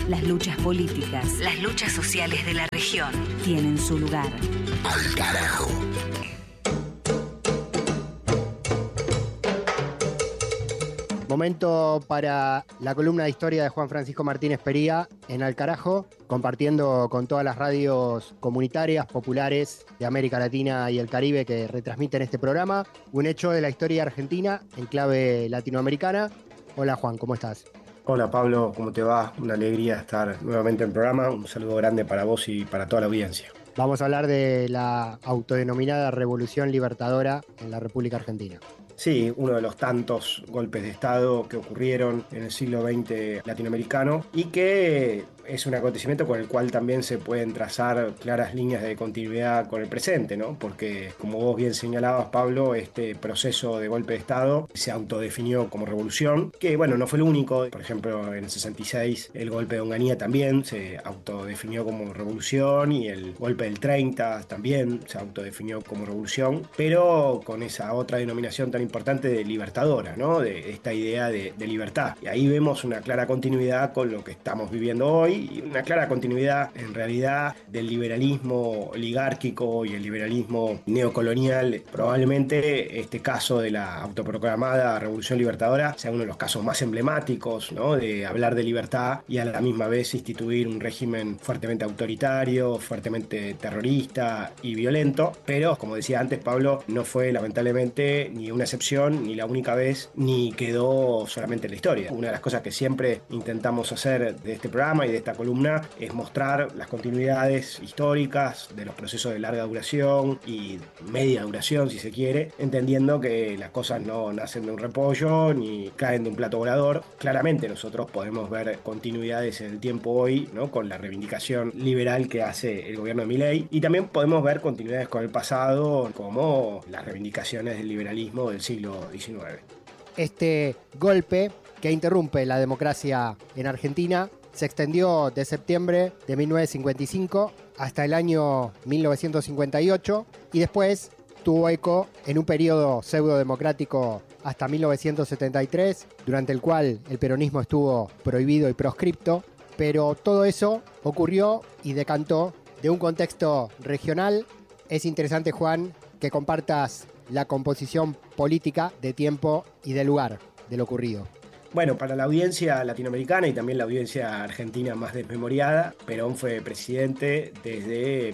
Las luchas políticas, las luchas sociales de la región tienen su lugar. Al carajo. Momento para la columna de historia de Juan Francisco Martínez Pería en Al Carajo, compartiendo con todas las radios comunitarias, populares de América Latina y el Caribe que retransmiten este programa, un hecho de la historia argentina en clave latinoamericana. Hola Juan, ¿cómo estás? Hola Pablo, ¿cómo te va? Una alegría estar nuevamente en el programa. Un saludo grande para vos y para toda la audiencia. Vamos a hablar de la autodenominada Revolución Libertadora en la República Argentina. Sí, uno de los tantos golpes de Estado que ocurrieron en el siglo XX latinoamericano y que es un acontecimiento con el cual también se pueden trazar claras líneas de continuidad con el presente, ¿no? Porque, como vos bien señalabas, Pablo, este proceso de golpe de Estado se autodefinió como revolución, que, bueno, no fue el único. Por ejemplo, en el 66 el golpe de Onganía también se autodefinió como revolución y el golpe del 30 también se autodefinió como revolución, pero con esa otra denominación tan importante de libertadora, ¿no? De esta idea de libertad. Y ahí vemos una clara continuidad con lo que estamos viviendo hoy y una clara continuidad, en realidad, del liberalismo oligárquico y el liberalismo neocolonial. Probablemente este caso de la autoproclamada Revolución Libertadora sea uno de los casos más emblemáticos, ¿no? De hablar de libertad y a la misma vez instituir un régimen fuertemente autoritario, fuertemente terrorista y violento. Pero, como decía antes Pablo, no fue lamentablemente ni una excepción, ni la única vez, ni quedó solamente en la historia. Una de las cosas que siempre intentamos hacer de este programa y de esta columna es mostrar las continuidades históricas de los procesos de larga duración y media duración, si se quiere, entendiendo que las cosas no nacen de un repollo ni caen de un plato volador. Claramente nosotros podemos ver continuidades en el tiempo hoy, ¿no? Con la reivindicación liberal que hace el gobierno de Milei, y también podemos ver continuidades con el pasado, como las reivindicaciones del liberalismo del siglo XIX. Este golpe que interrumpe la democracia en Argentina se extendió de septiembre de 1955 hasta el año 1958 y después tuvo eco en un periodo pseudo-democrático hasta 1973, durante el cual el peronismo estuvo prohibido y proscripto, pero todo eso ocurrió y decantó de un contexto regional. Es interesante, Juan, que compartas la composición política de tiempo y de lugar de lo ocurrido. Bueno, para la audiencia latinoamericana y también la audiencia argentina más desmemoriada, Perón fue presidente desde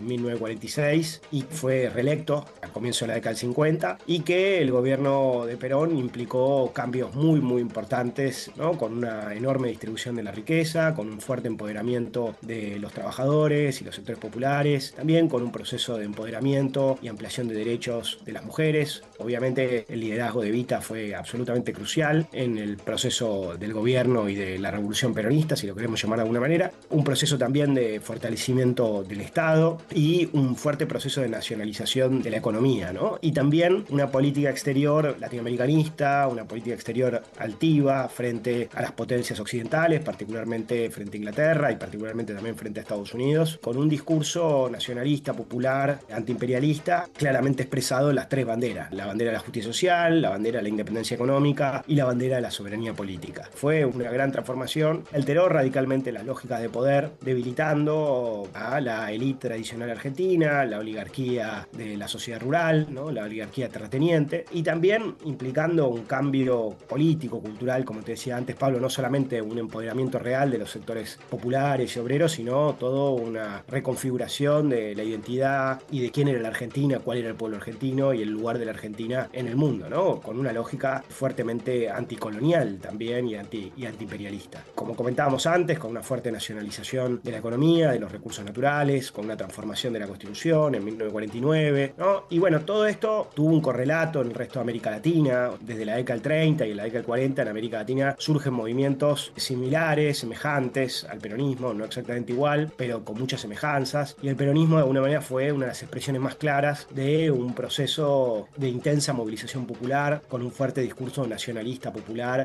1946 y fue reelecto al comienzo de la década del 50, y que el gobierno de Perón implicó cambios muy importantes, ¿no? Con una enorme distribución de la riqueza, con un fuerte empoderamiento de los trabajadores y los sectores populares, también con un proceso de empoderamiento y ampliación de derechos de las mujeres. Obviamente el liderazgo de Evita fue absolutamente crucial en el proceso del gobierno y de la revolución peronista, si lo queremos llamar de alguna manera. Un proceso también de fortalecimiento del Estado y un fuerte proceso de nacionalización de la economía, ¿no? Y también una política exterior latinoamericanista, una política exterior altiva frente a las potencias occidentales, particularmente frente a Inglaterra y particularmente también frente a Estados Unidos, con un discurso nacionalista, popular, antiimperialista, claramente expresado en las tres banderas: la bandera de la justicia social, la bandera de la independencia económica y la bandera de la soberanía política. Fue una gran transformación, alteró radicalmente las lógicas de poder, debilitando a la élite tradicional argentina, la oligarquía de la sociedad rural, ¿no? La oligarquía terrateniente, y también implicando un cambio político, cultural, como te decía antes Pablo, no solamente un empoderamiento real de los sectores populares y obreros, sino toda una reconfiguración de la identidad y de quién era la Argentina, cuál era el pueblo argentino y el lugar de la Argentina en el mundo, ¿no? Con una lógica fuertemente anticolonial también y antiimperialista. Como comentábamos antes, con una fuerte nacionalización de la economía, de los recursos naturales, con una transformación de la Constitución en 1949, ¿no? Y bueno, todo esto tuvo un correlato en el resto de América Latina. Desde la década del 30 y en la década del 40 en América Latina surgen movimientos similares, semejantes al peronismo, no exactamente igual, pero con muchas semejanzas. Y el peronismo de alguna manera fue una de las expresiones más claras de un proceso de intensa movilización popular, con un fuerte discurso nacionalista popular y con una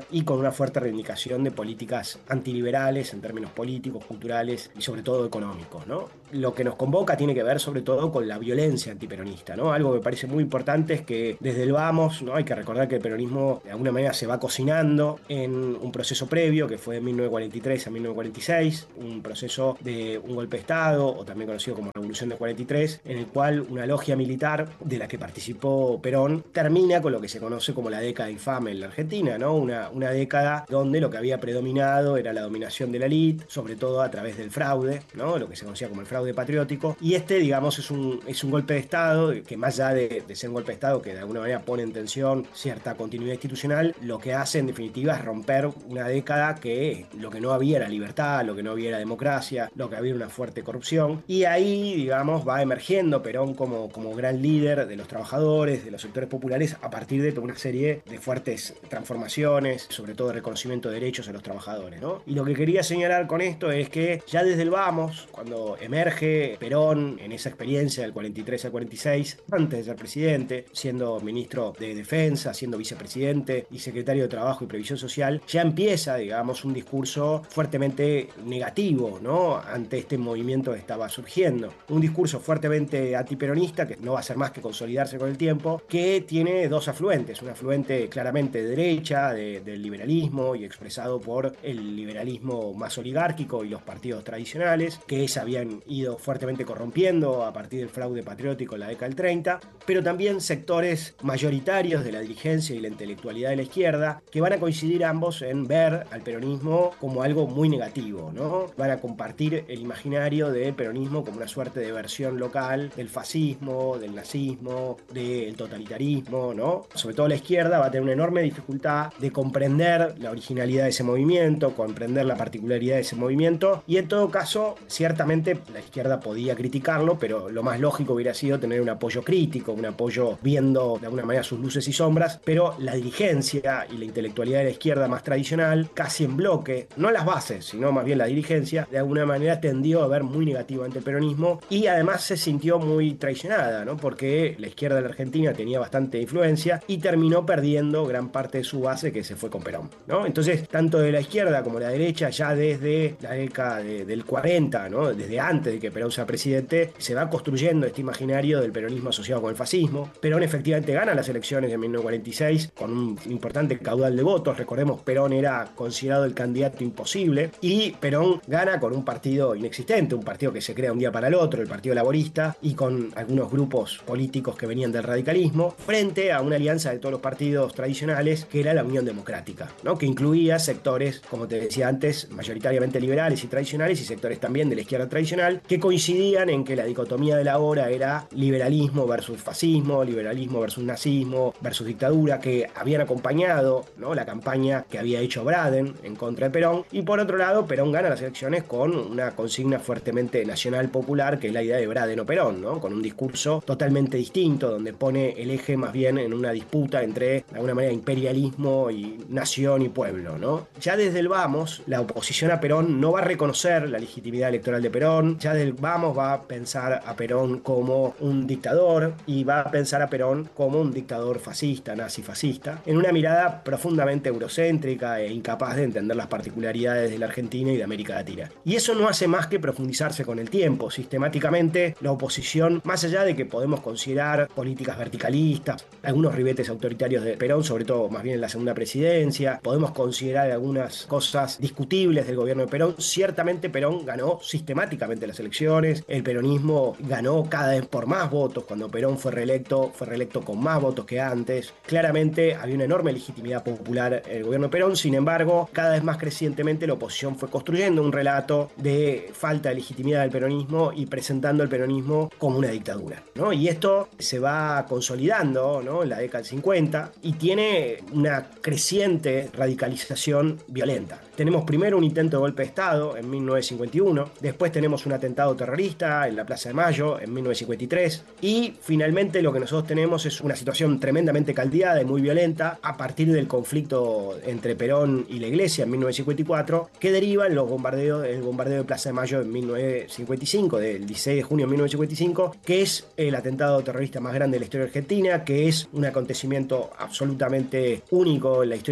una fuerte reivindicación de políticas antiliberales en términos políticos, culturales y sobre todo económicos, ¿no? Lo que nos convoca tiene que ver sobre todo con la violencia antiperonista, ¿no? Algo que me parece muy importante es que desde el vamos, ¿no? Hay que recordar que el peronismo de alguna manera se va cocinando en un proceso previo que fue de 1943 a 1946, un proceso de un golpe de Estado, o también conocido como Revolución de 43, en el cual una logia militar de la que participó Perón termina con lo que se conoce como la década infame en la Argentina, ¿no? Una década donde lo que había predominado era la dominación de la élite, sobre todo a través del fraude, ¿no? Lo que se conocía como el fraude patriótico. Y digamos, es un golpe de Estado que, más allá de ser un golpe de Estado que de alguna manera pone en tensión cierta continuidad institucional, lo que hace en definitiva es romper una década que lo que no había era libertad, lo que no había era democracia, lo que había era una fuerte corrupción. Y ahí, digamos, va emergiendo Perón como gran líder de los trabajadores, de los sectores populares, a partir de toda una serie de fuertes transformaciones, sobre todo de reconocimiento de derechos a los trabajadores, ¿no? Y lo que quería señalar con esto es que ya desde el vamos, cuando emerge Perón en esa experiencia del 43 al 46, antes de ser presidente, siendo ministro de Defensa, siendo vicepresidente y secretario de Trabajo y Previsión Social, ya empieza, digamos, un discurso fuertemente negativo, ¿no? Ante este movimiento que estaba surgiendo. Un discurso fuertemente antiperonista que no va a ser más que consolidarse con el tiempo, que tiene dos afluentes. Un afluente claramente de derecha, del liberalismo y expresado por el liberalismo más oligárquico y los partidos tradicionales, que se habían ido fuertemente corrompiendo a partir del fraude patriótico en la década del 30, pero también sectores mayoritarios de la dirigencia y la intelectualidad de la izquierda, que van a coincidir ambos en ver al peronismo como algo muy negativo, ¿no? Van a compartir el imaginario del peronismo como una suerte de versión local del fascismo, del nazismo, del totalitarismo, ¿no? Sobre todo la izquierda va a tener una enorme dificultad de comprender la originalidad de ese movimiento, comprender la particularidad de ese movimiento, y en todo caso, ciertamente la izquierda podía criticarlo, pero lo más lógico hubiera sido tener un apoyo crítico, un apoyo viendo de alguna manera sus luces y sombras, pero la dirigencia y la intelectualidad de la izquierda más tradicional, casi en bloque, no las bases, sino más bien la dirigencia, de alguna manera tendió a ver muy negativo ante el peronismo, y además se sintió muy traicionada, ¿no? Porque la izquierda de la Argentina tenía bastante influencia y terminó perdiendo gran parte de su base, que se fue con Perón, ¿no? Entonces, tanto de la izquierda como de la derecha, ya desde la década del 40, ¿no? Desde antes de que Perón sea presidente, se va construyendo este imaginario del peronismo asociado con el fascismo. Perón efectivamente gana las elecciones de 1946 con un importante caudal de votos. Recordemos, Perón era considerado el candidato imposible, y Perón gana con un partido inexistente, un partido que se crea un día para el otro, el Partido Laborista, y con algunos grupos políticos que venían del radicalismo, frente a una alianza de todos los partidos tradicionales, que era la Unión Democrática, ¿no? Que incluía sectores, como te decía antes, mayoritariamente liberales y tradicionales, y sectores también de la izquierda tradicional, que coincidían en que la dicotomía de la hora era liberalismo versus fascismo, liberalismo versus nazismo versus dictadura, que habían acompañado, ¿no?, la campaña que había hecho Braden en contra de Perón. Y por otro lado, Perón gana las elecciones con una consigna fuertemente nacional popular, que es la idea de Braden o Perón, ¿no? Con un discurso totalmente distinto, donde pone el eje más bien en una disputa entre, de alguna manera, imperialismo y nación y pueblo, ¿no? Ya desde el vamos, la oposición a Perón no va a reconocer la legitimidad electoral de Perón. Ya del vamos va a pensar a Perón como un dictador, y va a pensar a Perón como un dictador fascista, nazi-fascista, en una mirada profundamente eurocéntrica e incapaz de entender las particularidades de la Argentina y de América Latina. Y eso no hace más que profundizarse con el tiempo. Sistemáticamente, la oposición, más allá de que podemos considerar políticas verticalistas, algunos ribetes autoritarios de Perón, sobre todo más bien en la segunda presidencia, podemos considerar algunas cosas discutibles del gobierno de Perón. Ciertamente Perón ganó sistemáticamente las elecciones, el peronismo ganó cada vez por más votos. Cuando Perón fue reelecto con más votos que antes. Claramente había una enorme legitimidad popular en el gobierno de Perón. Sin embargo, cada vez más crecientemente la oposición fue construyendo un relato de falta de legitimidad del peronismo y presentando el peronismo como una dictadura, ¿no? Y esto se va consolidando, ¿no?, en la década del 50, y tiene una creciente radicalización violenta. Tenemos primero un intento de golpe de Estado en 1951, después tenemos un atentado terrorista en la Plaza de Mayo en 1953, y finalmente lo que nosotros tenemos es una situación tremendamente caldeada y muy violenta a partir del conflicto entre Perón y la Iglesia en 1954, que deriva en el bombardeo de Plaza de Mayo en 1955, del 16 de junio de 1955, que es el atentado terrorista más grande de la historia argentina, que es un acontecimiento absolutamente único en la historia argentina,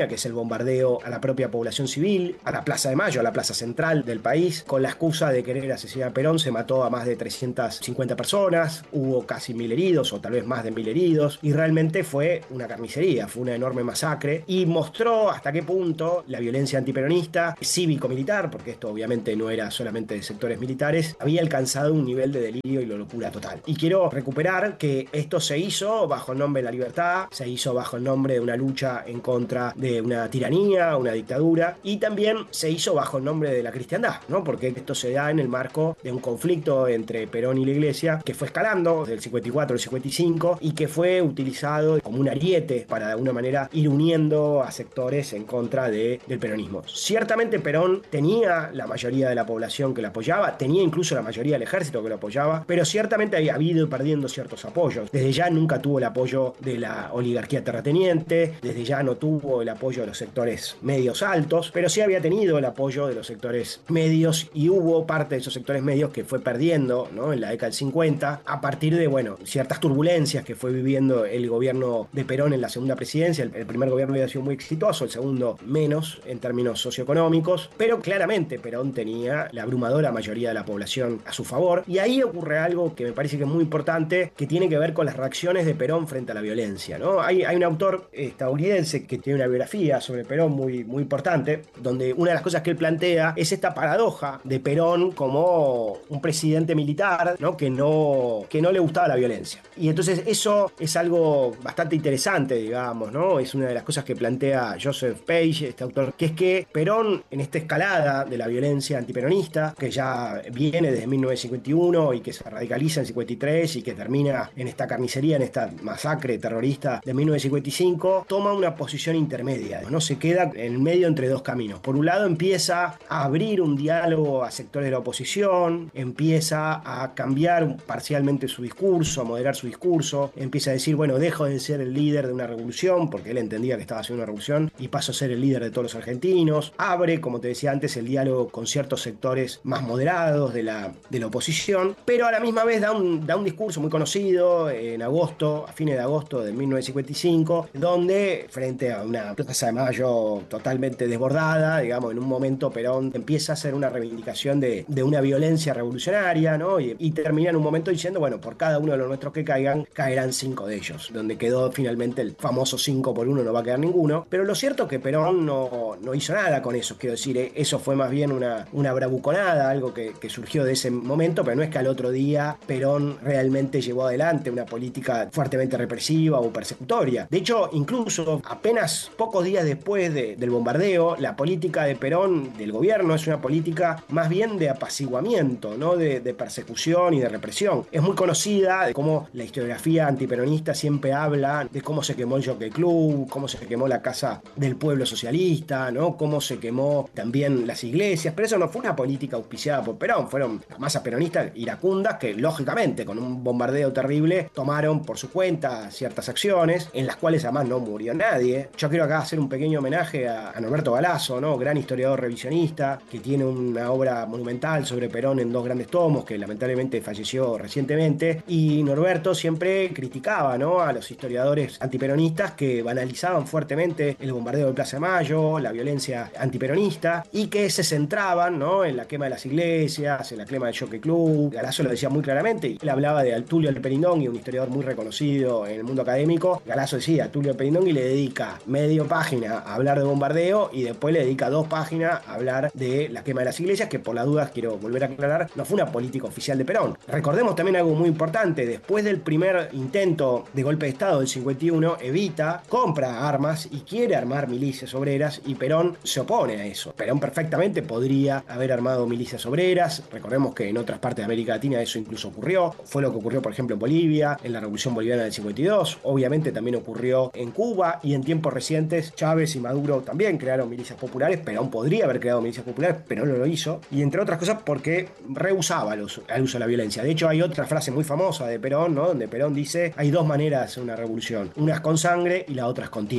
que es el bombardeo a la propia población civil, a la Plaza de Mayo, a la plaza central del país, con la excusa de querer asesinar a Perón. Se mató a más de 350 personas, hubo casi 1000 heridos, o tal vez más de 1000 heridos, y realmente fue una carnicería, fue una enorme masacre, y mostró hasta qué punto la violencia antiperonista, cívico-militar, porque esto obviamente no era solamente de sectores militares, había alcanzado un nivel de delirio y locura total. Y quiero recuperar que esto se hizo bajo el nombre de la libertad, se hizo bajo el nombre de una lucha en contra de una tiranía, una dictadura, y también se hizo bajo el nombre de la cristiandad, ¿no? Porque esto se da en el marco de un conflicto entre Perón y la Iglesia que fue escalando del 54 al 55 y que fue utilizado como un ariete para de alguna manera ir uniendo a sectores en contra del peronismo. Ciertamente Perón tenía la mayoría de la población que lo apoyaba, tenía incluso la mayoría del ejército que lo apoyaba, pero ciertamente había ido perdiendo ciertos apoyos. Desde ya nunca tuvo el apoyo de la oligarquía terrateniente, desde ya no tuvo el apoyo de los sectores medios altos, pero sí había tenido el apoyo de los sectores medios, y hubo parte de esos sectores medios que fue perdiendo, ¿no?, en la década del 50 a partir de, bueno, ciertas turbulencias que fue viviendo el gobierno de Perón en la segunda presidencia. El primer gobierno había sido muy exitoso, el segundo menos en términos socioeconómicos, pero claramente Perón tenía la abrumadora mayoría de la población a su favor, y ahí ocurre algo que me parece que es muy importante, que tiene que ver con las reacciones de Perón frente a la violencia, ¿no? Hay un autor estadounidense que tiene una biografía sobre Perón muy, muy importante, donde una de las cosas que él plantea es esta paradoja de Perón como un presidente militar, ¿no?, que no le gustaba la violencia. Y entonces eso es algo bastante interesante, digamos, ¿no? Es una de las cosas que plantea Joseph Page, este autor, que es que Perón, en esta escalada de la violencia antiperonista, que ya viene desde 1951 y que se radicaliza en 53 y que termina en esta carnicería, en esta masacre terrorista de 1955, toma una posición intermedia, ¿no? Se queda en medio entre dos caminos. Por un lado, empieza a abrir un diálogo a sectores de la oposición, empieza a cambiar parcialmente su discurso, a moderar su discurso, empieza a decir, bueno, dejo de ser el líder de una revolución, porque él entendía que estaba haciendo una revolución, y paso a ser el líder de todos los argentinos. Abre, como te decía antes, el diálogo con ciertos sectores más moderados de la oposición, pero a la misma vez da un discurso muy conocido en agosto, a fines de agosto de 1955, donde frente a una Plaza de Mayo totalmente desbordada, digamos, en un momento Perón empieza a hacer una reivindicación de una violencia revolucionaria, ¿no? Y termina en un momento diciendo, bueno, por cada uno de los nuestros que caigan, caerán 5 de ellos, donde quedó finalmente el famoso 5 por 1, no va a quedar ninguno. Pero lo cierto es que Perón no hizo nada con eso, quiero decir, eso fue más bien una bravuconada, algo que surgió de ese momento, pero no es que al otro día Perón realmente llevó adelante una política fuertemente represiva o persecutoria. De hecho, incluso apenas pocos días después del bombardeo, la política de Perón, del gobierno, es una política más bien de apaciguamiento, no de persecución y de represión. Es muy conocida de cómo la historiografía antiperonista siempre habla de cómo se quemó el Jockey Club, cómo se quemó la Casa del Pueblo Socialista, ¿no?, cómo se quemó también las iglesias, pero eso no fue una política auspiciada por Perón, fueron las masas peronistas iracundas que, lógicamente, con un bombardeo terrible, tomaron por su cuenta ciertas acciones, en las cuales además no murió nadie. Yo quiero acá hacer un pequeño homenaje a Norberto Galazo, ¿no?, gran historiador revisionista, que tiene una obra monumental sobre Perón en 2 grandes tomos, que lamentablemente falleció recientemente, y Norberto siempre criticaba, ¿no?, a los historiadores antiperonistas que banalizaban fuertemente el bombardeo de Plaza de Mayo, la violencia antiperonista, y que se centraban, ¿no?, en la quema de las iglesias, en la quema del Jockey Club. Galazo lo decía muy claramente, y él hablaba de Tulio Alperindongui, un historiador muy reconocido en el mundo académico. Galazo decía, Tulio Alperindongui le dedica medio página a hablar de bombardeo y después le dedica 2 páginas a hablar de la quema de las iglesias, que por las dudas quiero volver a aclarar, no fue una política oficial de Perón. Recordemos también algo muy importante: después del primer intento de golpe de Estado del 51, Evita compra armas y quiere armar milicias obreras, y Perón se opone a eso. Perón perfectamente podría haber armado milicias obreras. Recordemos que en otras partes de América Latina eso incluso ocurrió. Fue lo que ocurrió, por ejemplo, en Bolivia, en la Revolución Boliviana del 52. Obviamente también ocurrió en Cuba, y en tiempos recientes Chávez y Maduro también crearon milicias populares. Perón podría haber creado milicias populares, pero no lo hizo. Y entre otras cosas porque rehusaba el uso de la violencia. De hecho, hay otra frase muy famosa de Perón, ¿no?, donde Perón dice: hay 2 maneras de hacer una revolución. Una es con sangre y la otra es con tiempo.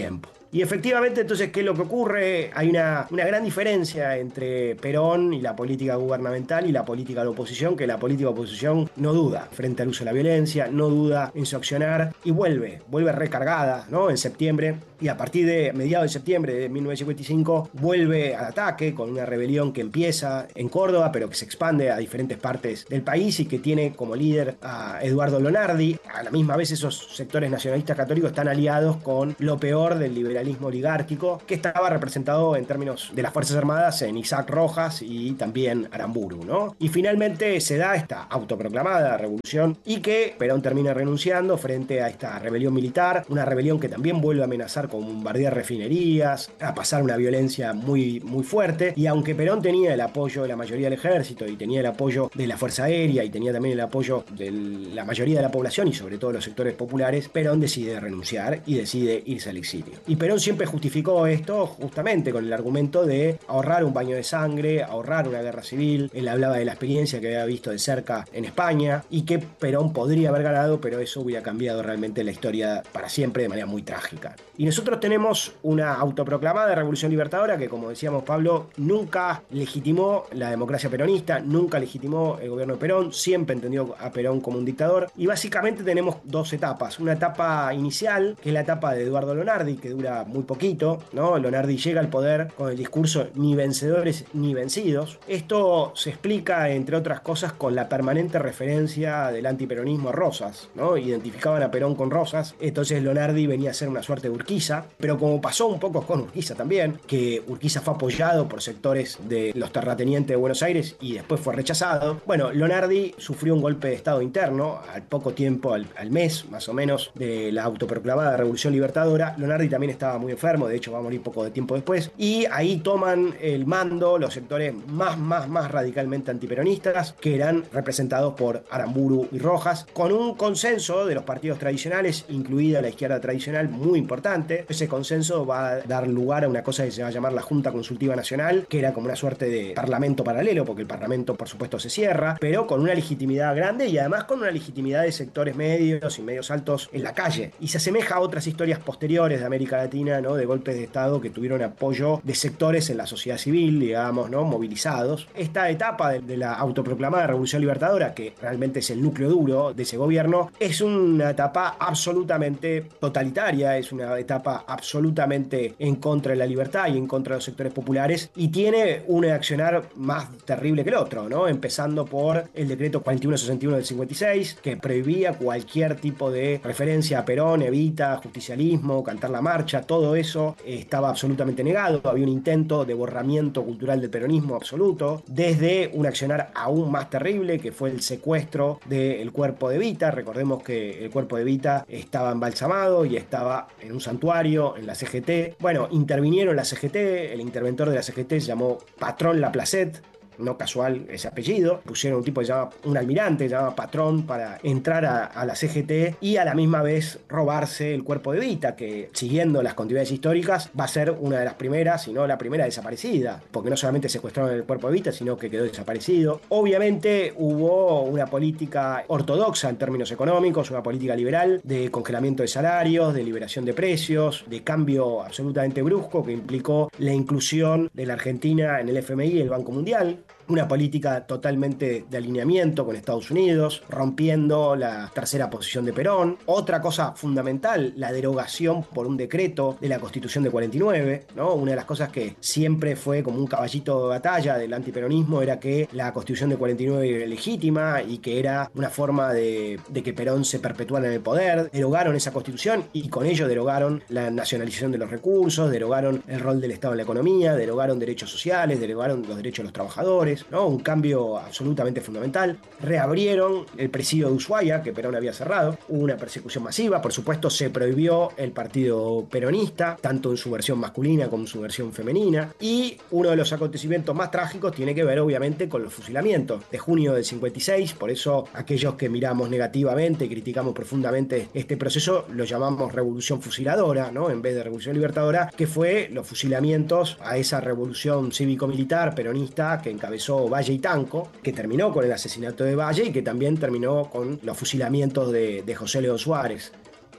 Y efectivamente, entonces, ¿qué es lo que ocurre? Hay una gran diferencia entre Perón y la política gubernamental y la política de la oposición, que la política de la oposición no duda frente al uso de la violencia, no duda en su accionar y vuelve recargada, ¿no? En septiembre, y a partir de mediados de septiembre de 1955 vuelve al ataque con una rebelión que empieza en Córdoba, pero que se expande a diferentes partes del país y que tiene como líder a Eduardo Lonardi. A la misma vez, esos sectores nacionalistas católicos están aliados con lo peor del liberalismo oligárquico, que estaba representado en términos de las Fuerzas Armadas en Isaac Rojas y también Aramburu, ¿no? Y finalmente se da esta autoproclamada revolución y que Perón termina renunciando frente a esta rebelión militar, una rebelión que también vuelve a amenazar con bombardear refinerías, a pasar una violencia muy, muy fuerte. Y aunque Perón tenía el apoyo de la mayoría del ejército y tenía el apoyo de la Fuerza Aérea y tenía también el apoyo de la mayoría de la población y sobre todo los sectores populares, Perón decide renunciar y decide irse al exilio. Y Perón siempre justificó esto justamente con el argumento de ahorrar un baño de sangre, ahorrar una guerra civil. Él hablaba de la experiencia que había visto de cerca en España y que Perón podría haber ganado, pero eso hubiera cambiado realmente la historia para siempre de manera muy trágica. Y nosotros tenemos una autoproclamada revolución libertadora que, como decíamos, Pablo, nunca legitimó la democracia peronista, nunca legitimó el gobierno de Perón, siempre entendió a Perón como un dictador. Y básicamente tenemos dos etapas. Una etapa inicial, que es la etapa de Eduardo Lonardi, que dura muy poquito, ¿no? Lonardi llega al poder con el discurso ni vencedores ni vencidos. Esto se explica, entre otras cosas, con la permanente referencia del antiperonismo a Rosas, ¿no? Identificaban a Perón con Rosas, entonces Lonardi venía a ser una suerte de Urquiza, pero como pasó un poco con Urquiza también, que Urquiza fue apoyado por sectores de los terratenientes de Buenos Aires y después fue rechazado. Bueno, Lonardi sufrió un golpe de estado interno al poco tiempo, al mes más o menos, de la autoproclamada Revolución Libertadora. Lonardi también estaba muy enfermo, de hecho va a morir poco de tiempo después, y ahí toman el mando los sectores más radicalmente antiperonistas, que eran representados por Aramburu y Rojas, con un consenso de los partidos tradicionales, incluida la izquierda tradicional, muy importante. Ese consenso va a dar lugar a una cosa que se va a llamar la Junta Consultiva Nacional, que era como una suerte de parlamento paralelo, porque el parlamento por supuesto se cierra, pero con una legitimidad grande y además con una legitimidad de sectores medios y medios altos en la calle. Y se asemeja a otras historias posteriores de América Latina, ¿no? De golpes de Estado que tuvieron apoyo de sectores en la sociedad civil, digamos, ¿no? Movilizados. Esta etapa de la autoproclamada Revolución Libertadora, que realmente es el núcleo duro de ese gobierno, es una etapa absolutamente totalitaria, es una etapa absolutamente en contra de la libertad y en contra de los sectores populares, y tiene un accionar más terrible que el otro, ¿no? Empezando por el decreto 4161 del 56, que prohibía cualquier tipo de referencia a Perón, Evita, justicialismo, cantar la marcha, todo eso estaba absolutamente negado. Había un intento de borramiento cultural del peronismo absoluto, desde un accionar aún más terrible, que fue el secuestro del cuerpo de Evita. Recordemos que el cuerpo de Evita estaba embalsamado y estaba en un santuario en la CGT. Bueno, intervinieron la CGT, el interventor de la CGT se llamó Patrón Laplacet, no casual ese apellido, pusieron un tipo que se llama, un almirante, se llama Patrón, para entrar a la CGT y a la misma vez robarse el cuerpo de Evita, que siguiendo las continuidades históricas va a ser una de las primeras, si no la primera desaparecida, porque no solamente secuestraron el cuerpo de Evita, sino que quedó desaparecido. Obviamente hubo una política ortodoxa en términos económicos, una política liberal de congelamiento de salarios, de liberación de precios, de cambio absolutamente brusco que implicó la inclusión de la Argentina en el FMI y el Banco Mundial. Una política totalmente de alineamiento con Estados Unidos, rompiendo la tercera posición de Perón. Otra cosa fundamental, la derogación por un decreto de la Constitución de 49, ¿no? Una de las cosas que siempre fue como un caballito de batalla del antiperonismo era que la Constitución de 49 era legítima y que era una forma de que Perón se perpetuara en el poder. Derogaron esa Constitución y con ello derogaron la nacionalización de los recursos, derogaron el rol del Estado en la economía, derogaron derechos sociales, derogaron los derechos de los trabajadores, ¿no? Un cambio absolutamente fundamental. Reabrieron el presidio de Ushuaia, que Perón había cerrado. Hubo una persecución masiva. Por supuesto, se prohibió el partido peronista, tanto en su versión masculina como en su versión femenina. Y uno de los acontecimientos más trágicos tiene que ver, obviamente, con los fusilamientos de junio del 56. Por eso, aquellos que miramos negativamente y criticamos profundamente este proceso, lo llamamos revolución fusiladora, ¿no? En vez de revolución libertadora, que fue los fusilamientos a esa revolución cívico-militar peronista que encabezó Valle y Tanco, que terminó con el asesinato de Valle y que también terminó con los fusilamientos de José León Suárez.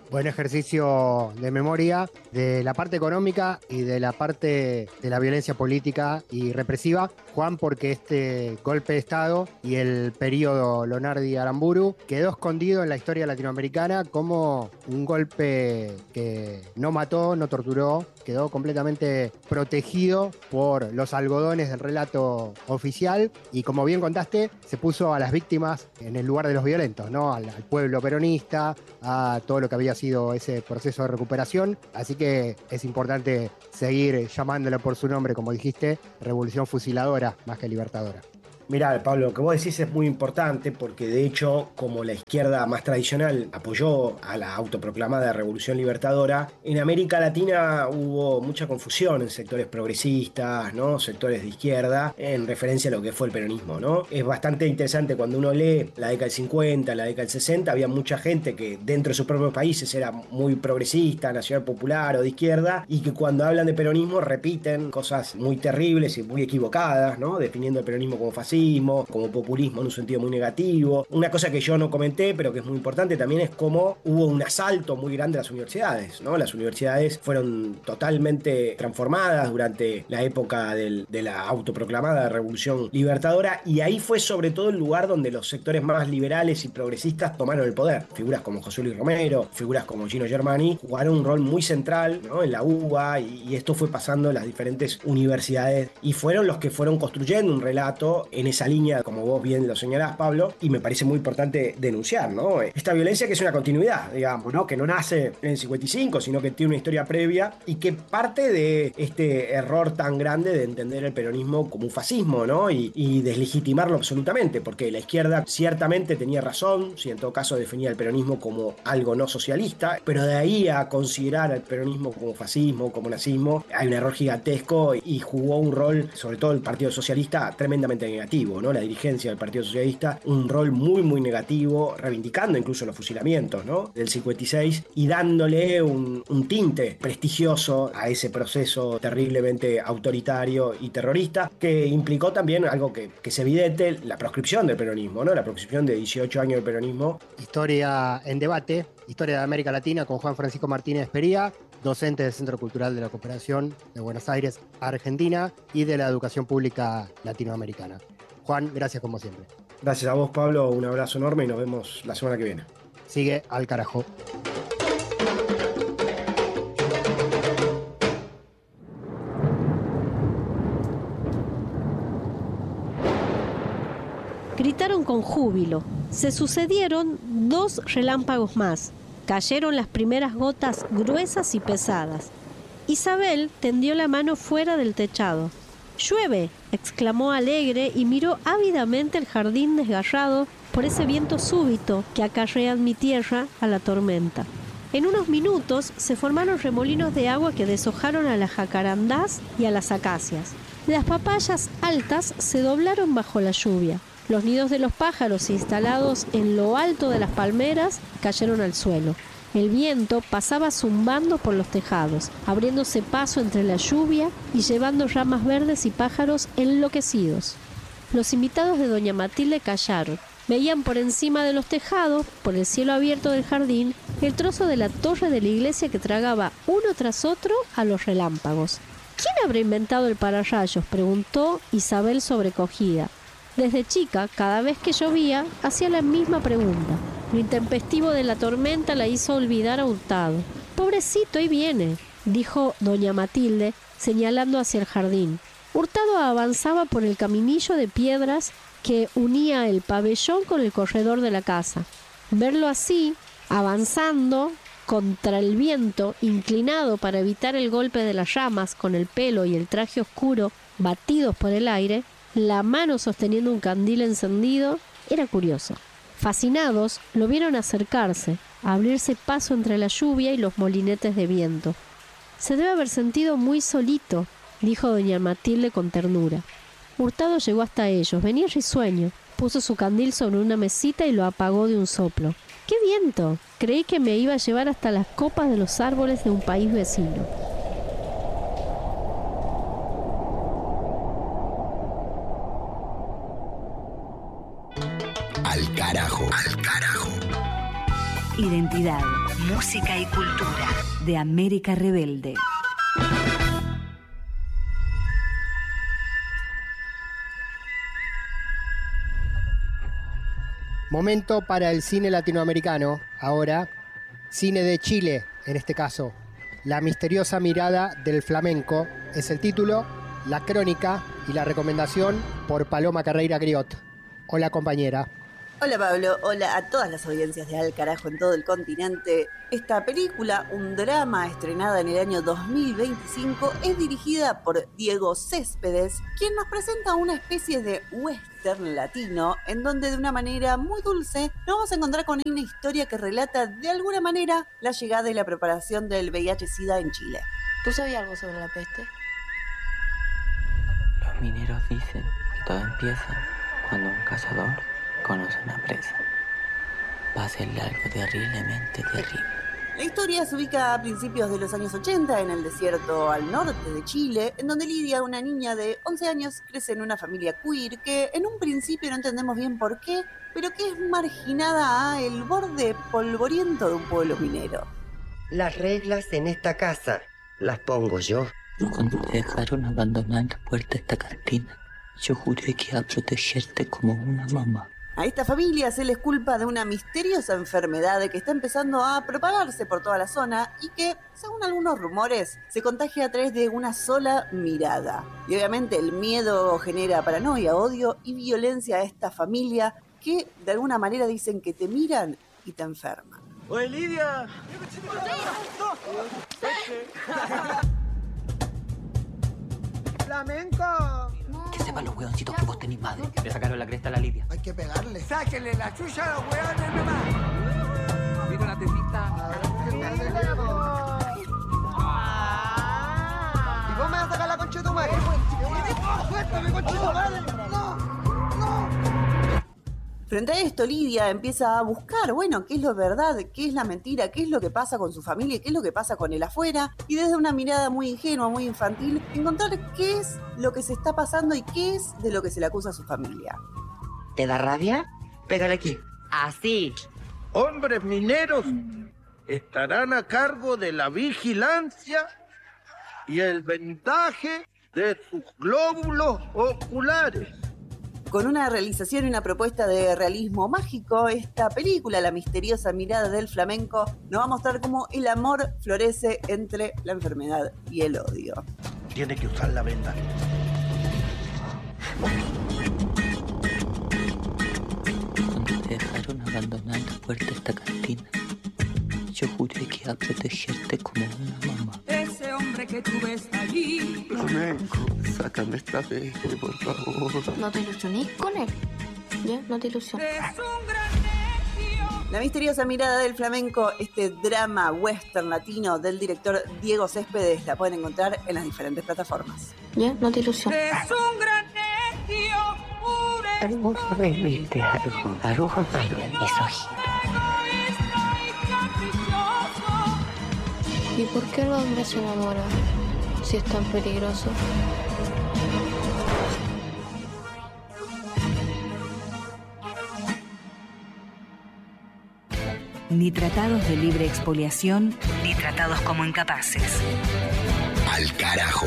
Buen ejercicio de memoria de la parte económica y de la parte de la violencia política y represiva. Juan, porque este golpe de Estado y el periodo Lonardi-Aramburu quedó escondido en la historia latinoamericana como un golpe que no mató, no torturó, quedó completamente protegido por los algodones del relato oficial y, como bien contaste, se puso a las víctimas en el lugar de los violentos, ¿no? Al pueblo peronista, a todo lo que había sido ese proceso de recuperación. Así que es importante seguir llamándolo por su nombre, como dijiste, revolución fusiladora más que libertadora. Mirá, Pablo, lo que vos decís es muy importante porque de hecho, como la izquierda más tradicional apoyó a la autoproclamada Revolución Libertadora, en América Latina hubo mucha confusión en sectores progresistas, ¿no? Sectores de izquierda, en referencia a lo que fue el peronismo, ¿no? Es bastante interesante cuando uno lee la década del 50, la década del 60, había mucha gente que dentro de sus propios países era muy progresista, nacional popular o de izquierda, y que cuando hablan de peronismo repiten cosas muy terribles y muy equivocadas, ¿no? Definiendo el peronismo como fascismo, como populismo en un sentido muy negativo. Una cosa que yo no comenté, pero que es muy importante también, es cómo hubo un asalto muy grande a las universidades, ¿no? Las universidades fueron totalmente transformadas durante la época de la autoproclamada Revolución Libertadora, y ahí fue sobre todo el lugar donde los sectores más liberales y progresistas tomaron el poder. Figuras como José Luis Romero, figuras como Gino Germani, jugaron un rol muy central, ¿no? En la UBA, y esto fue pasando en las diferentes universidades, y fueron los que fueron construyendo un relato en esa línea, como vos bien lo señalás, Pablo, y me parece muy importante denunciar, ¿no? Esta violencia, que es una continuidad, digamos, ¿no? Que no nace en el 55, sino que tiene una historia previa y que parte de este error tan grande de entender el peronismo como un fascismo, ¿no? Y deslegitimarlo absolutamente, porque la izquierda ciertamente tenía razón, si en todo caso definía el peronismo como algo no socialista, pero de ahí a considerar al peronismo como fascismo, como nazismo, hay un error gigantesco, y jugó un rol, sobre todo el Partido Socialista, tremendamente negativo, ¿no? La dirigencia del Partido Socialista, un rol muy muy negativo, reivindicando incluso los fusilamientos, ¿no? Del 56, y dándole un tinte prestigioso a ese proceso terriblemente autoritario y terrorista, que implicó también algo que es evidente: la proscripción del peronismo, ¿no? La proscripción de 18 años del peronismo. Historia en debate, historia de América Latina, con Juan Francisco Martínez Pería, docente del Centro Cultural de la Cooperación de Buenos Aires, Argentina, y de la Educación Pública Latinoamericana. Juan, gracias como siempre. Gracias a vos, Pablo, un abrazo enorme y nos vemos la semana que viene. Sigue al carajo. Gritaron con júbilo. Se sucedieron 2 relámpagos más. Cayeron las primeras gotas gruesas y pesadas. Isabel tendió la mano fuera del techado. «¡Llueve!», exclamó alegre, y miró ávidamente el jardín desgarrado por ese viento súbito que acarrea en mi tierra a la tormenta. En unos minutos se formaron remolinos de agua que deshojaron a las jacarandás y a las acacias. Las papayas altas se doblaron bajo la lluvia. Los nidos de los pájaros instalados en lo alto de las palmeras cayeron al suelo. El viento pasaba zumbando por los tejados, abriéndose paso entre la lluvia y llevando ramas verdes y pájaros enloquecidos. Los invitados de doña Matilde callaron. Veían por encima de los tejados, por el cielo abierto del jardín, el trozo de la torre de la iglesia que tragaba uno tras otro a los relámpagos. ¿Quién habrá inventado el pararrayos?, preguntó Isabel sobrecogida. Desde chica, cada vez que llovía, hacía la misma pregunta. Lo intempestivo de la tormenta la hizo olvidar a Hurtado. «Pobrecito, ahí viene», dijo doña Matilde, señalando hacia el jardín. Hurtado avanzaba por el caminillo de piedras que unía el pabellón con el corredor de la casa. Verlo así, avanzando contra el viento, inclinado para evitar el golpe de las ramas, con el pelo y el traje oscuro batidos por el aire, la mano sosteniendo un candil encendido, era curioso. Fascinados, lo vieron acercarse, abrirse paso entre la lluvia y los molinetes de viento. «Se debe haber sentido muy solito», dijo doña Matilde con ternura. Hurtado llegó hasta ellos, venía risueño, puso su candil sobre una mesita y lo apagó de un soplo. «¡Qué viento! Creí que me iba a llevar hasta las copas de los árboles de un país vecino». Al carajo. Al carajo. Identidad, música y cultura de América Rebelde. Momento para el cine latinoamericano. Ahora, cine de Chile, en este caso. La misteriosa mirada del flamenco es el título, la crónica y la recomendación por Paloma Carreira Griot. Hola, compañera. Hola Pablo, hola a todas las audiencias de Al Carajo en todo el continente. Esta película, un drama estrenada en el año 2025, es dirigida por Diego Céspedes, quien nos presenta una especie de western latino, en donde de una manera muy dulce nos vamos a encontrar con una historia que relata de alguna manera la llegada y la preparación del VIH-Sida en Chile. ¿Tú sabías algo sobre la peste? Los mineros dicen que todo empieza cuando un cazador conoce una presa. Va a serle algo terriblemente terrible. La historia se ubica a principios de los años 80 en el desierto al norte de Chile, en donde Lidia, una niña de 11 años, crece en una familia queer que en un principio no entendemos bien por qué, pero que es marginada a el borde polvoriento de un pueblo minero. Las reglas en esta casa las pongo yo. Cuando te dejaron abandonar la puerta de esta cantina, yo juré que iba a protegerte como una mamá. A esta familia se les culpa de una misteriosa enfermedad que está empezando a propagarse por toda la zona y que, según algunos rumores, se contagia a través de una sola mirada. Y obviamente el miedo genera paranoia, odio y violencia a esta familia que de alguna manera dicen que te miran y te enferman. ¡Oye, Lidia! ¡Flamenco! Que sepan los hueoncitos que vos tenés madre. Le sacaron la cresta a la Lidia. Hay que pegarle. ¡Sáquenle la chucha a los hueones nomás! ¡Mira la tetita! ¿Y vos me vas a sacar la concha de tu madre? ¡Suéltame, concha de tu madre! ¡No! Frente a esto, Lidia empieza a buscar, bueno, qué es lo verdad, qué es la mentira, qué es lo que pasa con su familia, qué es lo que pasa con el afuera, y desde una mirada muy ingenua, muy infantil, encontrar qué es lo que se está pasando y qué es de lo que se le acusa a su familia. ¿Te da rabia? Pégale aquí. Así. Hombres mineros estarán a cargo de la vigilancia y el vendaje de sus glóbulos oculares. Con una realización y una propuesta de realismo mágico, esta película, La misteriosa mirada del flamenco, nos va a mostrar cómo el amor florece entre la enfermedad y el odio. Tiene que usar la venda. Cuando te dejaron abandonar la puerta de esta cantina, yo juré que iba a protegerte como una mamá. Ese hombre que tú ves allí. Flamenco, sácame esta peste, por favor. No te ilusiones con él. ¿Ya? No te ilusiones. Es un gran necio. La misteriosa mirada del flamenco, este drama western latino del director Diego Céspedes, la pueden encontrar en las diferentes plataformas. ¿Ya? No te ilusiones. Es un gran necio. Algo rebelde, algo misógino. ¿Y por qué el hombre se enamora si es tan peligroso? Ni tratados de libre expoliación, ni tratados como incapaces. Al carajo.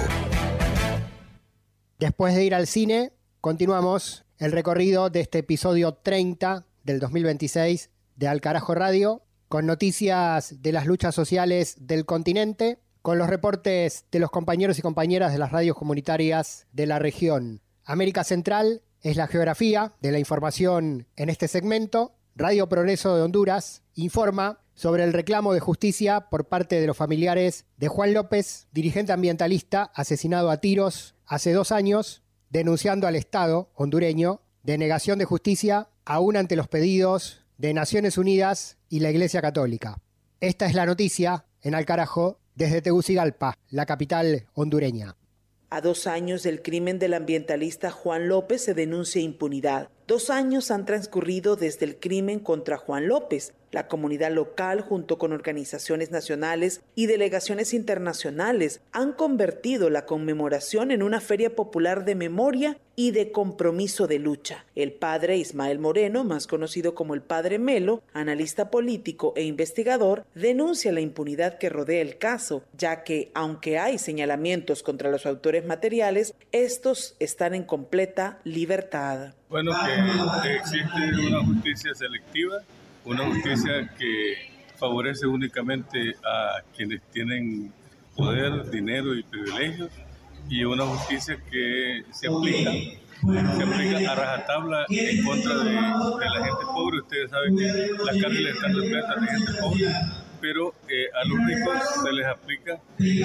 Después de ir al cine, continuamos el recorrido de este episodio 30 del 2026 de Al Carajo Radio, con noticias de las luchas sociales del continente, con los reportes de los compañeros y compañeras de las radios comunitarias de la región. América Central es la geografía de la información en este segmento. Radio Progreso de Honduras informa sobre el reclamo de justicia por parte de los familiares de Juan López, dirigente ambientalista asesinado a tiros hace 2 años, denunciando al Estado hondureño de negación de justicia aún ante los pedidos de Naciones Unidas y la Iglesia Católica. Esta es la noticia en Al Carajo desde Tegucigalpa, la capital hondureña. A 2 años del crimen del ambientalista Juan López se denuncia impunidad. 2 años han transcurrido desde el crimen contra Juan López, La comunidad local, junto con organizaciones nacionales y delegaciones internacionales, han convertido la conmemoración en una feria popular de memoria y de compromiso de lucha. El padre Ismael Moreno, más conocido como el Padre Melo, analista político e investigador, denuncia la impunidad que rodea el caso, ya que, aunque hay señalamientos contra los autores materiales, estos están en completa libertad. Bueno, que existe una justicia selectiva, una justicia que favorece únicamente a quienes tienen poder, dinero y privilegios, y una justicia que se aplica a rajatabla en contra de la gente pobre. Ustedes saben que las cárceles están repletas de gente pobre, pero a los ricos se les aplica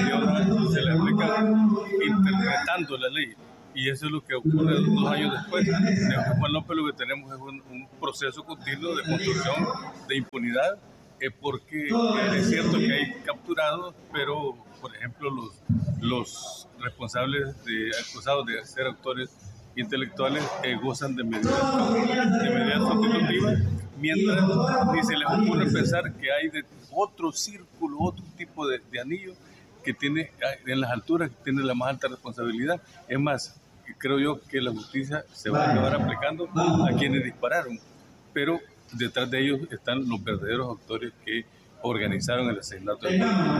interpretando la ley. Y eso es lo que ocurre 2 años después. De Juan López lo que tenemos es un proceso continuo de construcción de impunidad, porque es cierto que hay capturados, pero, por ejemplo, los responsables acusados de ser autores intelectuales gozan de medidas sustitutivas, mientras ni se les ocurre pensar que hay otro círculo, otro tipo de anillo que tiene en las alturas, que tiene la más alta responsabilidad. Es más, creo yo que la justicia se va a acabar aplicando a quienes dispararon, pero detrás de ellos están los verdaderos autores que organizaron el asesinato.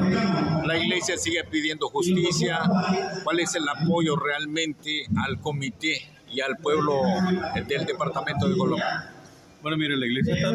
La iglesia sigue pidiendo justicia. ¿Cuál es el apoyo realmente al comité y al pueblo del departamento de Colombia? Bueno, mire, la iglesia está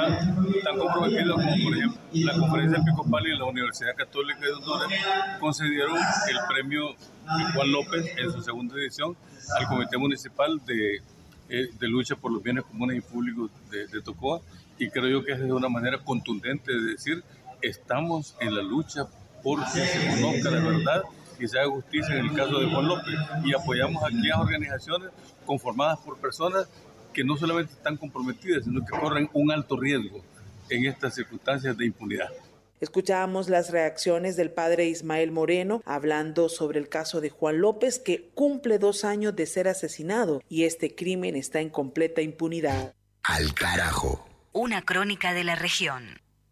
tan comprometida como, por ejemplo, la Conferencia Episcopal y la Universidad Católica de Honduras concedieron el premio Juan López en su segunda edición al Comité Municipal de Lucha por los Bienes Comunes y Públicos de Tocoa, y creo yo que es de una manera contundente de decir: estamos en la lucha por que se conozca la verdad y se haga justicia en el caso de Juan López, y apoyamos a aquellas organizaciones conformadas por personas que no solamente están comprometidas, sino que corren un alto riesgo en estas circunstancias de impunidad. Escuchábamos las reacciones del padre Ismael Moreno hablando sobre el caso de Juan López, que cumple 2 años de ser asesinado y este crimen está en completa impunidad. Al carajo. Una crónica de la región.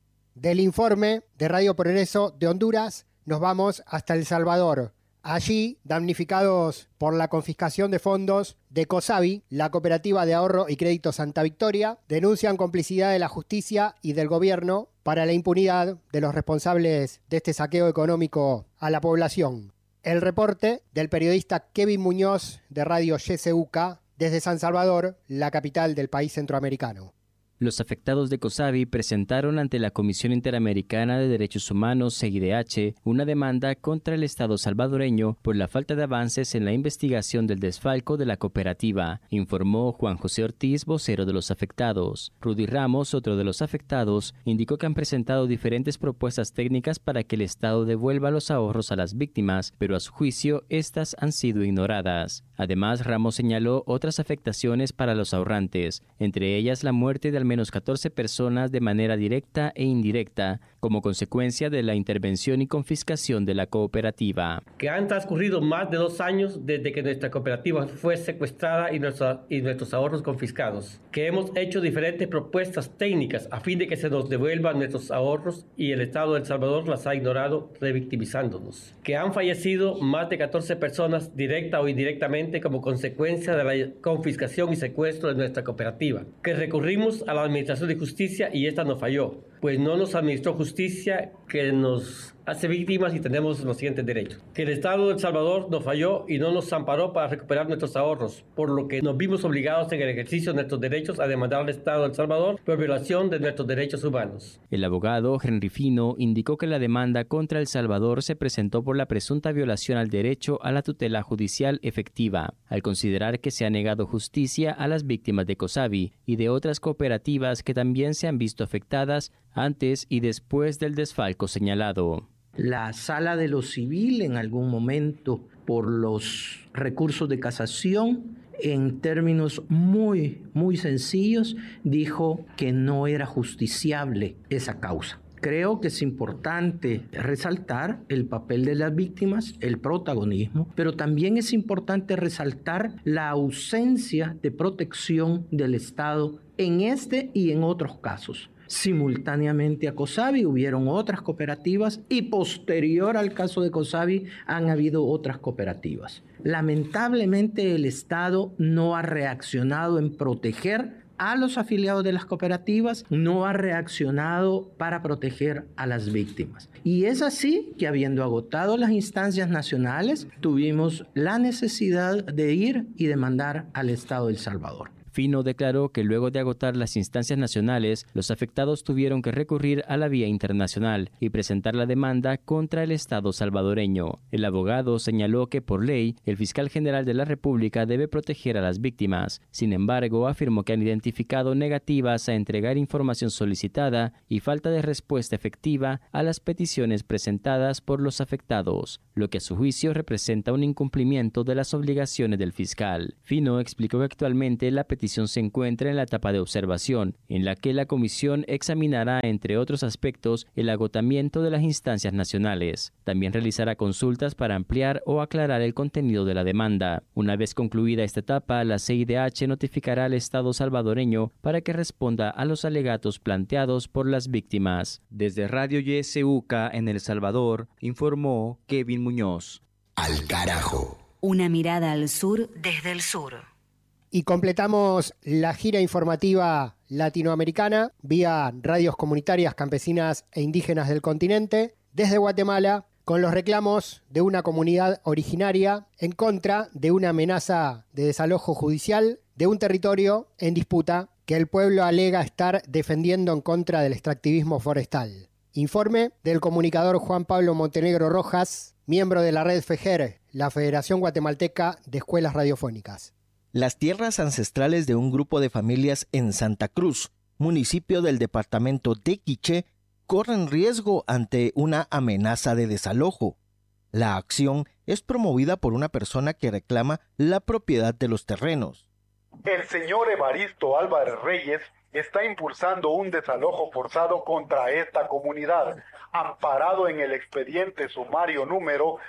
Del informe de Radio Progreso de Honduras nos vamos hasta El Salvador. Allí, damnificados por la confiscación de fondos de COSAVI, la Cooperativa de Ahorro y Crédito Santa Victoria, denuncian complicidad de la justicia y del gobierno para la impunidad de los responsables de este saqueo económico a la población. El reporte del periodista Kevin Muñoz de Radio YSUCA desde San Salvador, la capital del país centroamericano. Los afectados de COSAVI presentaron ante la Comisión Interamericana de Derechos Humanos, CIDH, una demanda contra el Estado salvadoreño por la falta de avances en la investigación del desfalco de la cooperativa, informó Juan José Ortiz, vocero de los afectados. Rudy Ramos, otro de los afectados, indicó que han presentado diferentes propuestas técnicas para que el Estado devuelva los ahorros a las víctimas, pero a su juicio, estas han sido ignoradas. Además, Ramos señaló otras afectaciones para los ahorrantes, entre ellas la muerte de al menos 14 personas de manera directa e indirecta, como consecuencia de la intervención y confiscación de la cooperativa. Que han transcurrido más de 2 años desde que nuestra cooperativa fue secuestrada y nuestros ahorros confiscados. Que hemos hecho diferentes propuestas técnicas a fin de que se nos devuelvan nuestros ahorros y el Estado de El Salvador las ha ignorado, revictimizándonos. Que han fallecido más de 14 personas directa o indirectamente como consecuencia de la confiscación y secuestro de nuestra cooperativa. Que recurrimos a la Administración de Justicia y esta nos falló, pues no nos administró justicia que nos hace víctimas y tenemos los siguientes derechos. Que el Estado de El Salvador nos falló y no nos amparó para recuperar nuestros ahorros, por lo que nos vimos obligados en el ejercicio de nuestros derechos a demandar al Estado de El Salvador por violación de nuestros derechos humanos. El abogado Henry Fino indicó que la demanda contra El Salvador se presentó por la presunta violación al derecho a la tutela judicial efectiva, al considerar que se ha negado justicia a las víctimas de COSAVI y de otras cooperativas que también se han visto afectadas antes y después del desfalco señalado. La Sala de lo Civil en algún momento, por los recursos de casación, en términos muy sencillos, dijo que no era justiciable esa causa. Creo que es importante resaltar el papel de las víctimas, el protagonismo, pero también es importante resaltar la ausencia de protección del Estado en este y en otros casos. simultáneamente a COSAVI, hubieron otras cooperativas y posterior al caso de COSAVI han habido otras cooperativas. Lamentablemente el Estado no ha reaccionado en proteger a los afiliados de las cooperativas, no ha reaccionado para proteger a las víctimas. Y es así que, habiendo agotado las instancias nacionales, tuvimos la necesidad de ir y demandar al Estado de El Salvador. Fino declaró que luego de agotar las instancias nacionales, los afectados tuvieron que recurrir a la vía internacional y presentar la demanda contra el Estado salvadoreño. El abogado señaló que por ley, el fiscal general de la República debe proteger a las víctimas. Sin embargo, afirmó que han identificado negativas a entregar información solicitada y falta de respuesta efectiva a las peticiones presentadas por los afectados, lo que a su juicio representa un incumplimiento de las obligaciones del fiscal. Fino explicó que actualmente la petición se encuentra en la etapa de observación, en la que la comisión examinará, entre otros aspectos, el agotamiento de las instancias nacionales. También realizará consultas para ampliar o aclarar el contenido de la demanda. Una vez concluida esta etapa, la CIDH notificará al Estado salvadoreño para que responda a los alegatos planteados por las víctimas. Desde Radio YSUK en El Salvador, informó Kevin Muñoz. Al carajo. Una mirada al sur desde el sur. Y completamos la gira informativa latinoamericana vía radios comunitarias campesinas e indígenas del continente desde Guatemala con los reclamos de una comunidad originaria en contra de una amenaza de desalojo judicial de un territorio en disputa que el pueblo alega estar defendiendo en contra del extractivismo forestal. Informe del comunicador Juan Pablo Montenegro Rojas, miembro de la Red FEGER, la Federación Guatemalteca de Escuelas Radiofónicas. Las tierras ancestrales de un grupo de familias en Santa Cruz, municipio del departamento de Quiché, corren riesgo ante una amenaza de desalojo. La acción es promovida por una persona que reclama la propiedad de los terrenos. El señor Evaristo Álvarez Reyes está impulsando un desalojo forzado contra esta comunidad, amparado en el expediente sumario número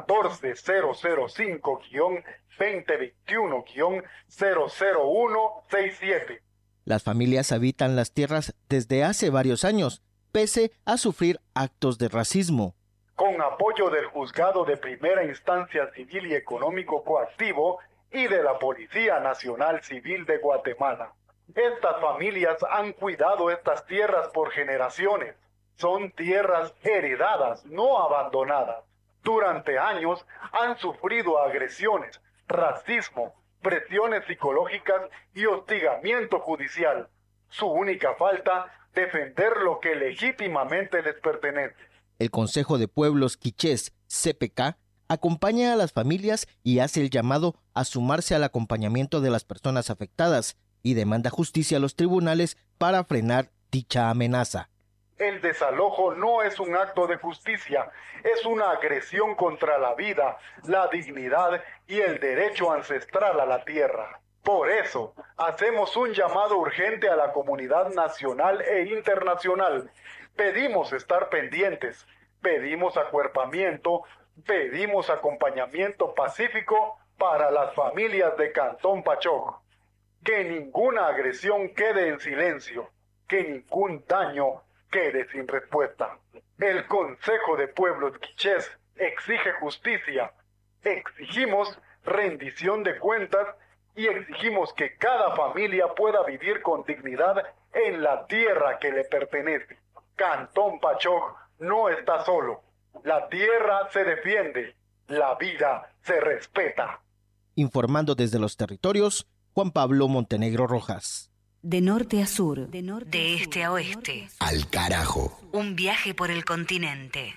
14005-2021-00167. Las familias habitan las tierras desde hace varios años, pese a sufrir actos de racismo. Con apoyo del Juzgado de Primera Instancia Civil y Económico Coactivo y de la Policía Nacional Civil de Guatemala. Estas familias han cuidado estas tierras por generaciones. Son tierras heredadas, no abandonadas. Durante años han sufrido agresiones, racismo, presiones psicológicas y hostigamiento judicial. Su única falta, defender lo que legítimamente les pertenece. El Consejo de Pueblos Quichés, CPK, acompaña a las familias y hace el llamado a sumarse al acompañamiento de las personas afectadas y demanda justicia a los tribunales para frenar dicha amenaza. El desalojo no es un acto de justicia, es una agresión contra la vida, la dignidad y el derecho ancestral a la tierra. Por eso, hacemos un llamado urgente a la comunidad nacional e internacional. Pedimos estar pendientes, pedimos acuerpamiento, pedimos acompañamiento pacífico para las familias de Cantón Pachoc. Que ninguna agresión quede en silencio, que ningún daño quede sin respuesta. El Consejo de Pueblos Quichés exige justicia, exigimos rendición de cuentas y exigimos que cada familia pueda vivir con dignidad en la tierra que le pertenece. Cantón Pachoc no está solo. La tierra se defiende, la vida se respeta. Informando desde los territorios, Juan Pablo Montenegro Rojas. De norte a sur, de este a oeste. Al carajo. Un viaje por el continente.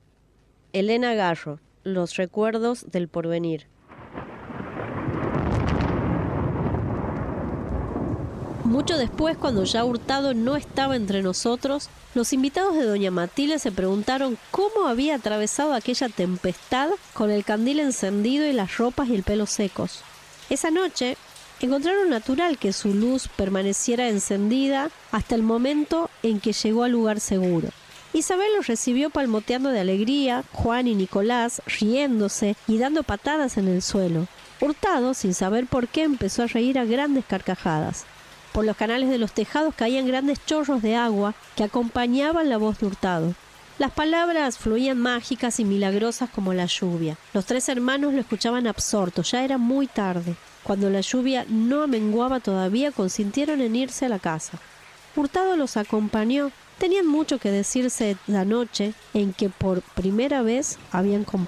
Elena Garro, Los recuerdos del porvenir. Mucho después, cuando ya Hurtado no estaba entre nosotros, los invitados de doña Matilde se preguntaron cómo había atravesado aquella tempestad con el candil encendido y las ropas y el pelo secos. Esa noche encontraron natural que su luz permaneciera encendida hasta el momento en que llegó al lugar seguro. Isabel los recibió palmoteando de alegría, Juan y Nicolás riéndose y dando patadas en el suelo. Hurtado, sin saber por qué, empezó a reír a grandes carcajadas. Por los canales de los tejados caían grandes chorros de agua que acompañaban la voz de Hurtado. Las palabras fluían mágicas y milagrosas como la lluvia. Los 3 hermanos lo escuchaban absortos, ya era muy tarde. Cuando la lluvia no amenguaba todavía, consintieron en irse a la casa. Hurtado los acompañó. Tenían mucho que decirse la noche en que por primera vez habían compartido.